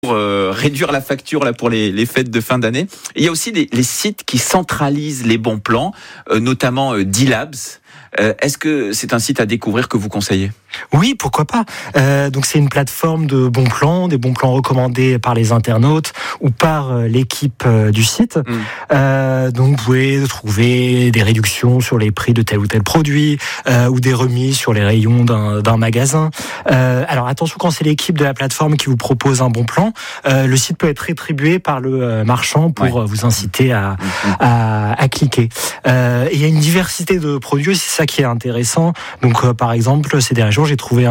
pour réduire la facture là pour les fêtes de fin d'année. Il y a aussi les sites qui centralisent les bons plans, notamment D-Labs. Est-ce que c'est un site à découvrir que vous conseillez ? Oui, pourquoi pas. Donc c'est une plateforme de bons plans, des bons plans recommandés par les internautes ou par l'équipe du site. Donc vous pouvez trouver des réductions sur les prix de tel ou tel produit ou des remises sur les rayons d'un magasin. Alors attention, quand c'est l'équipe de la plateforme qui vous propose un bon plan, le site peut être rétribué par le marchand pour vous inciter à cliquer. Et il y a une diversité de produits, c'est ça qui est intéressant. Donc par exemple, ces derniers jours, j'ai trouvé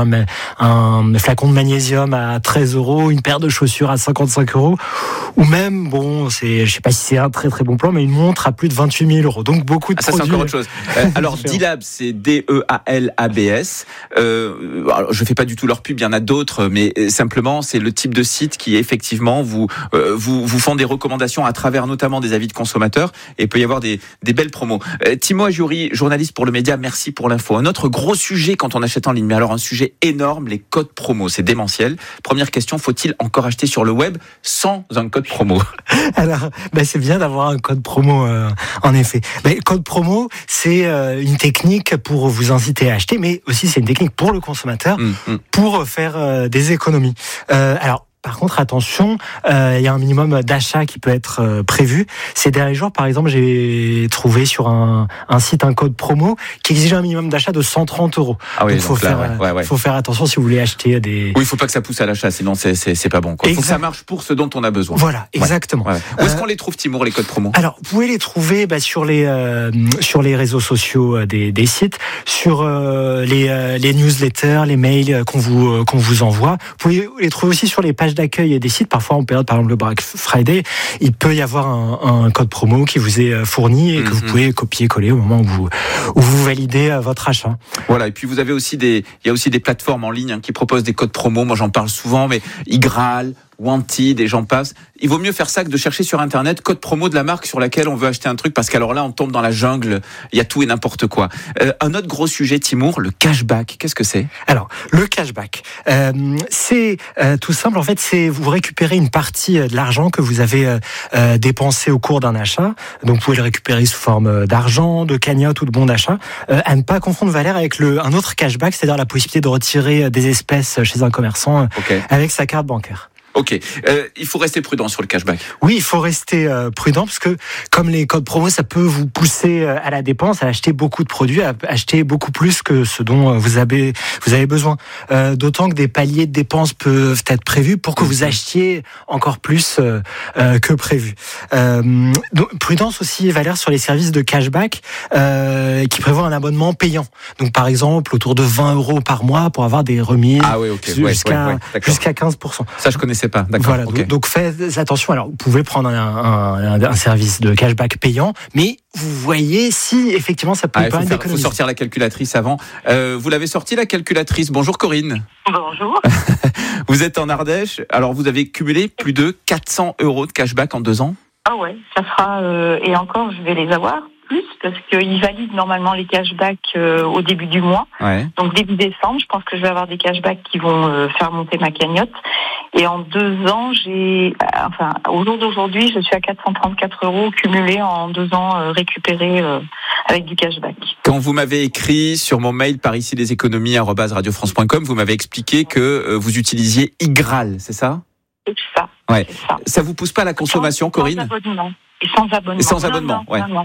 un flacon de magnésium à 13 €, une paire de chaussures à 55 €, ou même, je sais pas si c'est un très très bon plan, mais une montre à plus de 28 000 €. Donc beaucoup de produits. Ça c'est encore autre chose. Alors D-Labs, c'est D-E-A-L-A-B-S. Alors, je fais pas du tout leur pub, il y en a d'autres, mais simplement c'est le type de site qui effectivement vous font des recommandations à travers notamment des avis de consommateurs, et il peut y avoir des belles promos. Timo Ajouri, journaliste pour Le Média, merci pour l'info. Un autre gros sujet quand on achète en ligne, mais alors un sujet énorme, les codes promo, c'est démentiel. Première question, faut-il encore acheter sur le web sans un code promo ? Alors, c'est bien d'avoir un code promo, en effet. Code promo, c'est une technique pour vous inciter à acheter, mais aussi c'est une technique pour le consommateur, pour faire des économies. Alors, par contre, attention, il y a un minimum d'achat qui peut être prévu. Ces derniers jours, par exemple, j'ai trouvé sur un site un code promo qui exige un minimum d'achat de 130 €. Ah oui, donc faut faire attention si vous voulez acheter des... Oui, il faut pas que ça pousse à l'achat, sinon c'est pas bon. Il faut que ça marche pour ce dont on a besoin. Voilà, exactement. Où est-ce qu'on les trouve, Timour, les codes promo ? Alors, vous pouvez les trouver sur les réseaux sociaux des sites, sur les newsletters, les mails qu'on vous envoie. Vous pouvez les trouver aussi sur les pages d'accueil des sites. Parfois, en période, par exemple, le Black Friday, il peut y avoir un code promo qui vous est fourni et que vous pouvez copier-coller au moment où vous validez votre achat. Voilà. Et puis, il y a aussi des plateformes en ligne qui proposent des codes promo. Moi, j'en parle souvent, mais Igral, Wanted et j'en passe. Il vaut mieux faire ça que de chercher sur Internet code promo de la marque sur laquelle on veut acheter un truc, parce qu'alors là, on tombe dans la jungle. Il y a tout et n'importe quoi. Un autre gros sujet, Timour, le cashback. Qu'est-ce que c'est ? Alors, le cashback, c'est tout simple. En fait, c'est vous récupérez une partie de l'argent que vous avez dépensé au cours d'un achat. Donc, vous pouvez le récupérer sous forme d'argent, de cagnotte ou de bon d'achat. À ne pas confondre, Valère, avec un autre cashback, c'est-à-dire la possibilité de retirer des espèces chez un commerçant avec sa carte bancaire. Ok, il faut rester prudent sur le cashback. Oui, il faut rester prudent parce que comme les codes promo, ça peut vous pousser à la dépense, à acheter beaucoup de produits, à acheter beaucoup plus que ce dont vous avez besoin. D'autant que des paliers de dépenses peuvent être prévus pour que vous achetiez encore plus que prévu. Donc, prudence aussi, Valère, sur les services de cashback qui prévoient un abonnement payant. Donc par exemple, autour de 20 € par mois pour avoir des remises jusqu'à 15%. Ça, je connaissais pas. D'accord. Voilà, donc faites attention. Alors, vous pouvez prendre un service de cashback payant, mais vous voyez si effectivement ça peut pas Il faut sortir la calculatrice avant. Vous l'avez sorti, la calculatrice. Bonjour Corinne. Bonjour. Vous êtes en Ardèche. Alors, vous avez cumulé plus de 400 € de cashback en 2 ans. Ah ouais, ça sera... et encore, je vais les avoir plus, parce qu'ils valident normalement les cashbacks au début du mois. Ouais. Donc début décembre, je pense que je vais avoir des cashbacks qui vont faire monter ma cagnotte. Et en 2 ans, au jour d'aujourd'hui, je suis à 434 € cumulés en 2 ans récupérés avec du cashback. Quand vous m'avez écrit sur mon mail par ici leséconomies@radiofrance.com, vous m'avez expliqué que vous utilisiez Igral, c'est ça ? C'est ça. Ouais. C'est ça. Ça vous pousse pas à la consommation, Corinne ? Sans abonnement. Et sans abonnement. Et sans abonnement, non.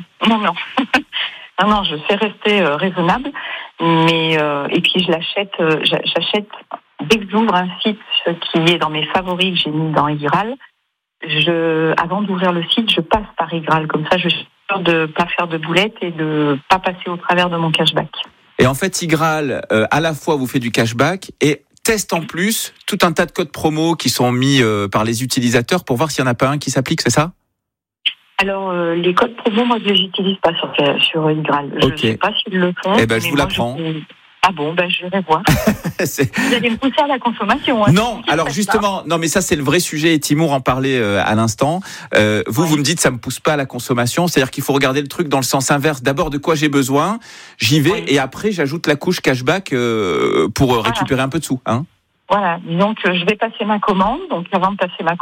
Non, je sais rester raisonnable, mais et puis j'achète dès que j'ouvre un site qui est dans mes favoris que j'ai mis dans Igral. Avant d'ouvrir le site, je passe par Igral, comme ça je suis sûre de pas faire de boulettes et de pas passer au travers de mon cashback. Et en fait, Igral, à la fois vous fait du cashback et teste en plus tout un tas de codes promo qui sont mis par les utilisateurs pour voir s'il n'y en a pas un qui s'applique, c'est ça ? Alors, les codes promo, moi, je les utilise pas sur Igral. Je ne sais pas s'ils le font. Eh ben, je vous l'apprends. Ah bon, je vais voir. Vous allez me pousser à la consommation. Non, alors justement, non, mais ça c'est le vrai sujet, et Timour en parlait à l'instant. Vous me dites ça me pousse pas à la consommation, c'est-à-dire qu'il faut regarder le truc dans le sens inverse. D'abord, de quoi j'ai besoin, j'y vais, et après j'ajoute la couche cashback pour récupérer un peu de sous. Hein. Voilà, donc je vais passer ma commande. Donc avant de passer ma